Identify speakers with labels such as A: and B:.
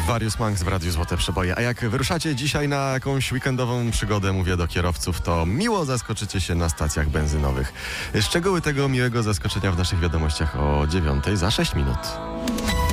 A: Warius Manx w Radiu Złote Przeboje. A jak wyruszacie dzisiaj na jakąś weekendową przygodę, mówię do kierowców, to miło zaskoczycie się na stacjach benzynowych. Szczegóły tego miłego zaskoczenia w naszych wiadomościach o 9:00 za 6 minut.